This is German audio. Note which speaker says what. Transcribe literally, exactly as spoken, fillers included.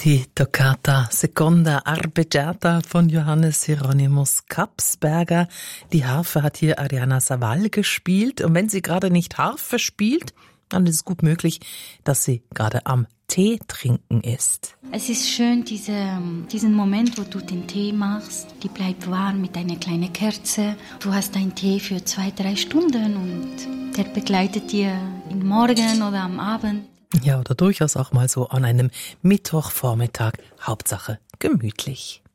Speaker 1: Die Toccata Seconda Arpeggiata von Johannes Hieronymus Kapsberger. Die Harfe hat hier Arianna Savall gespielt. Und wenn sie gerade nicht Harfe spielt, dann ist es gut möglich, dass sie gerade am Tee trinken ist.
Speaker 2: Es ist schön, diese, diesen Moment, wo du den Tee machst. Die bleibt warm mit einer kleinen Kerze. Du hast deinen Tee für zwei, drei Stunden und der begleitet dir im Morgen oder am Abend.
Speaker 1: Ja, oder durchaus auch mal so an einem Mittwochvormittag. Hauptsache gemütlich.